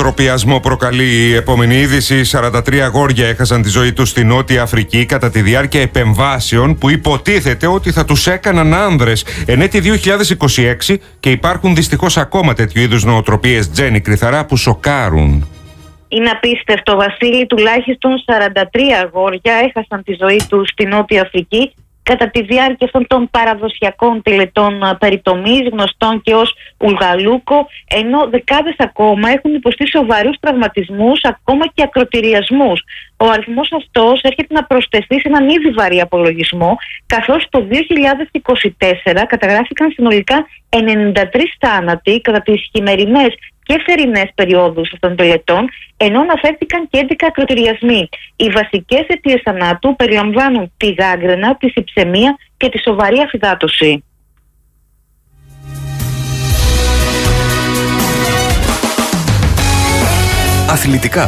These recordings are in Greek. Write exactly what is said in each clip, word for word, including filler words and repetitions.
νοοτροπιασμό προκαλεί η επόμενη είδηση. σαράντα τρία αγόρια έχασαν τη ζωή τους στη Νότια Αφρική κατά τη διάρκεια επεμβάσεων που υποτίθεται ότι θα τους έκαναν άνδρες εν έτη δύο χιλιάδες είκοσι έξι, και υπάρχουν δυστυχώς ακόμα τέτοιου είδους νοοτροπίες, Τζέννη Κρυθαρά, που σοκάρουν. Είναι απίστευτο, Βασίλη. Τουλάχιστον σαράντα τρία αγόρια έχασαν τη ζωή τους στη Νότια Αφρική κατά τη διάρκεια αυτών των παραδοσιακών τελετών περιτομής, γνωστών και ως Ουλγαλούκο, ενώ δεκάδες ακόμα έχουν υποστεί σοβαρούς τραυματισμούς, ακόμα και ακροτηριασμούς. Ο αριθμός αυτός έρχεται να προσθεθεί σε έναν ήδη βαρύ απολογισμό, καθώς το δύο χιλιάδες είκοσι τέσσερα καταγράφηκαν συνολικά ενενήντα τρεις θάνατοι κατά τις χειμερινές και θερινές περιόδους αυτών των τελετών, ενώ αναφέρθηκαν και έντεκα ακροτηριασμοί. Οι βασικές αιτίες θανάτου περιλαμβάνουν τη γάγκρενα, τη συψαιμία και τη σοβαρή αφυδάτωση. Αθλητικά.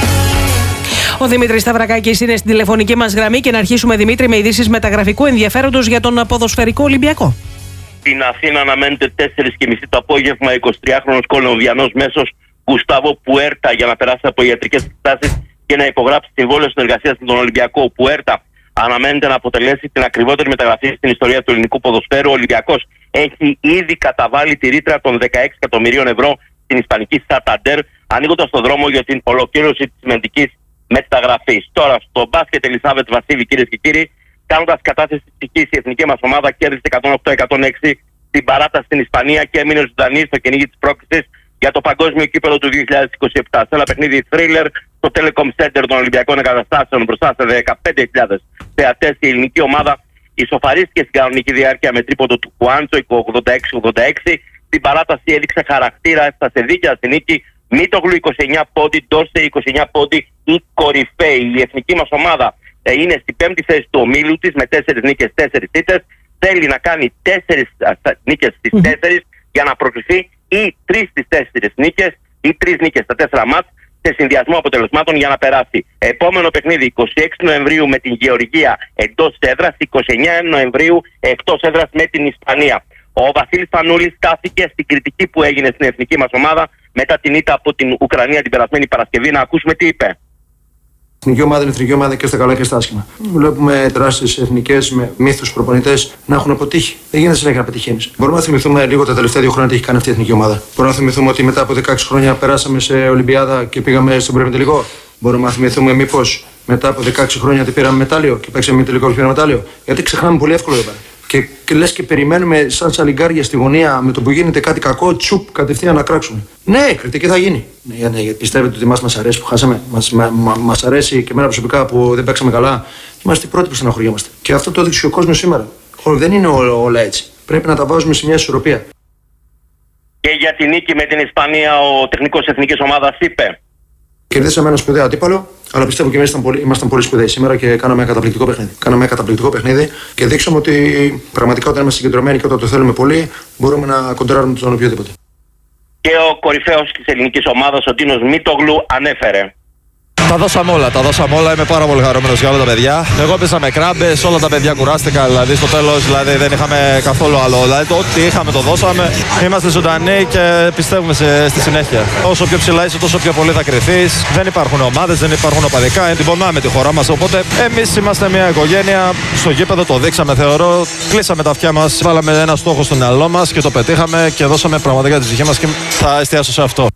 Ο Δημήτρης Σταυρακάκης είναι στην τηλεφωνική μας γραμμή και να αρχίσουμε, Δημήτρη, με ειδήσεις μεταγραφικού ενδιαφέροντος για τον ποδοσφαιρικό Ολυμπιακό. Στην Αθήνα αναμένεται τέσσερις και μισή το απόγευμα εικοσιτριάχρονος Κολομβιανός μέσος Γκουστάβο Πουέρτα για να περάσει από ιατρικές εξετάσεις και να υπογράψει συμβόλαιο συνεργασίας με τον Ολυμπιακό. Ο Πουέρτα αναμένεται να αποτελέσει την ακριβότερη μεταγραφή στην ιστορία του ελληνικού ποδοσφαίρου. Ο Ολυμπιακός έχει ήδη καταβάλει τη ρήτρα των δεκαέξι εκατομμυρίων ευρώ στην ισπανική Σανταντέρ, ανοίγοντας τον δρόμο για την ολοκλήρωση της σημαντικής μεταγραφής. Τώρα, στο μπάσκετ, Ελισάβετ Βασίλη, κυρίες και κύριοι, κάνοντας κατάθεση της ψυχής, η εθνική μας ομάδα κέρδισε εκατόν οκτώ εκατόν έξι στην παράταση στην Ισπανία και έμεινε ζωντανή στο κυνήγι της πρόκρισης για το παγκόσμιο κύπελλο του δύο χιλιάδες είκοσι επτά. Σε ένα παιχνίδι thriller στο Telecom Center των Ολυμπιακών Εγκαταστάσεων μπροστά σε δεκαπέντε χιλιάδες θεατές, η ελληνική ομάδα ισοφαρίστηκε στην κανονική διάρκεια με τρίποντο του Κουάντσο ογδόντα έξι ογδόντα έξι. Στην παράταση έδειξε χαρακτήρα, έφτασε δίκαια στη νίκη. Μίτογλου είκοσι εννιά πόντι, Ντόρσε είκοσι εννιά πόντι, η κορυφαίοι. Η εθνική μας ομάδα είναι στην πέμπτη θέση του ομίλου της με τέσσερις νίκες, τέσσερις ήττες. Θέλει να κάνει τέσσερις νίκες στις mm. τέσσερις για να προκριθεί, ή τρεις στις τέσσερις νίκες ή τρεις νίκες στα τέσσερα μάτς σε συνδυασμό αποτελεσμάτων για να περάσει. Επόμενο παιχνίδι είκοσι έξι Νοεμβρίου με την Γεωργία εντός έδρας, είκοσι εννιά Νοεμβρίου εκτός έδρας με την Ισπανία. Ο Βασίλης Φανούλης στάθηκε στην κριτική που έγινε στην εθνική μας ομάδα μετά την ήττα από την Ουκρανία την περασμένη Παρασκευή. Να ακούσουμε τι είπε. Η εθνική ομάδα είναι εθνική ομάδα και στα καλά και στα άσχημα. Βλέπουμε τεράστιες εθνικές με μύθους προπονητές να έχουν αποτύχει. Δεν γίνεται συνέχεια να πετυχαίνεις. Μπορούμε να θυμηθούμε λίγο τα τελευταία δύο χρόνια τι έχει κάνει αυτή η εθνική ομάδα. Μπορούμε να θυμηθούμε ότι μετά από δεκαέξι χρόνια περάσαμε σε Ολυμπιάδα και πήγαμε στον προημιτελικό. Μπορούμε να θυμηθούμε μήπως μετά από δεκαέξι χρόνια ότι πήραμε μετάλλιο και παίξαμε τελικό και πήραμε μετάλλιο. Γιατί ξεχνάμε πολύ εύκολα εδώ πέρα. Και, και λες και περιμένουμε σαν σαλιγκάρια στη γωνία με το που γίνεται κάτι κακό, τσουπ, κατευθείαν να κράξουμε. Ναι, κριτική θα γίνει. Ναι, ναι, πιστεύετε ότι εμάς μας αρέσει που χάσαμε. Μας, μα, μα, μας αρέσει και εμένα προσωπικά που δεν παίξαμε καλά. Είμαστε οι πρώτοι που στεναχωριόμαστε. Και αυτό το έδειξε ο κόσμος σήμερα. Δεν είναι όλα, όλα έτσι. Πρέπει να τα βάζουμε σε μια ισορροπία. Και για την νίκη με την Ισπανία, ο τεχνικός εθνικής ομάδας είπε: κερδίσαμε ένα σπουδαίο αντίπαλο, αλλά πιστεύω και εμείς ήμασταν, ήμασταν πολύ σπουδαίοι σήμερα και κάναμε ένα καταπληκτικό παιχνίδι. Κάναμε ένα καταπληκτικό παιχνίδι και δείξαμε ότι πραγματικά όταν είμαστε συγκεντρωμένοι και όταν το θέλουμε πολύ, μπορούμε να κοντράρουμε τον οποιοδήποτε. Και ο κορυφαίος της ελληνικής ομάδας, ο Ντίνος Μίτογλου, ανέφερε: Τα δώσαμε όλα, τα δώσαμε όλα. Είμαι πάρα πολύ χαρούμενος για όλα τα παιδιά. Εγώ έπαιζα με κράμπες, όλα τα παιδιά κουράστηκαν. Δηλαδή στο τέλος δηλαδή, δεν είχαμε καθόλου άλλο. Δηλαδή το ό,τι είχαμε το δώσαμε. Είμαστε ζωντανοί και πιστεύουμε σε, στη συνέχεια. Όσο πιο ψηλά είσαι, τόσο πιο πολύ θα κρυθείς. Δεν υπάρχουν ομάδες, δεν υπάρχουν οπαδικά. Εντυπωνάμε τη χώρα μας. Οπότε εμείς είμαστε μια οικογένεια. Στο γήπεδο το δείξαμε, θεωρώ. Κλείσαμε τα αυτιά μας. Βάλαμε ένα στόχο στο μυαλό μας και το πετύχαμε και δώσαμε πραγματικά τη ψυχή μας και θα εστιάσω σε αυτό.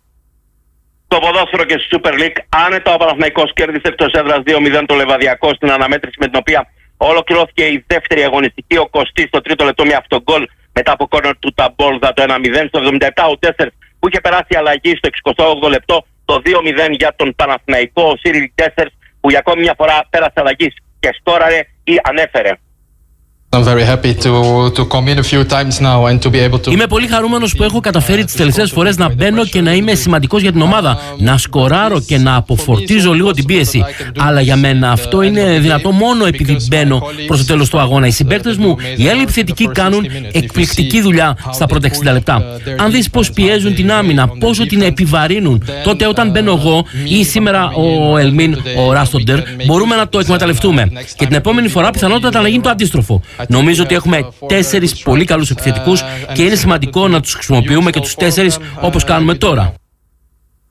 Το ποδόσφαιρο και στη Super League, άνετα ο Παναθηναϊκός κέρδισε εκτός έδρας δύο μηδέν το Λεβαδιακό στην αναμέτρηση με την οποία ολοκληρώθηκε η δεύτερη αγωνιστική. Ο Κωστής στο τρίτο λεπτό με αυτογκολ μετά από κόρνερ του Ταμπόλδα το ένα μηδέν. Στο εβδομήντα επτά ο Τέσσερς που είχε περάσει αλλαγή στο εξηκοστό όγδοο λεπτό το δύο μηδέν για τον Παναθηναϊκό. Ο Σίριλ Τέσσερς που για ακόμη μια φορά πέρασε αλλαγή και σκόραρε ή ανέφερε: Είμαι πολύ χαρούμενος που έχω καταφέρει τις τελευταίες φορές να μπαίνω και να είμαι σημαντικός για την ομάδα, να σκοράρω και να αποφορτίζω λίγο την πίεση. Αλλά για μένα αυτό είναι δυνατό μόνο επειδή μπαίνω προς το τέλος του αγώνα. Οι συμπαίκτες μου, οι άλλοι επιθετικοί, κάνουν εκπληκτική δουλειά στα πρώτα εξήντα λεπτά. Αν δεις πώς πιέζουν την άμυνα, πόσο την επιβαρύνουν, τότε όταν μπαίνω εγώ ή σήμερα ο Ελμίν, ο Ράστοντερ, μπορούμε να το εκμεταλλευτούμε. Και την επόμενη φορά πιθανότατα να γίνει το αντίστροφο. Νομίζω ότι έχουμε τέσσερις πολύ καλούς επιθετικούς και είναι σημαντικό να τους χρησιμοποιούμε και τους τέσσερις όπως κάνουμε τώρα.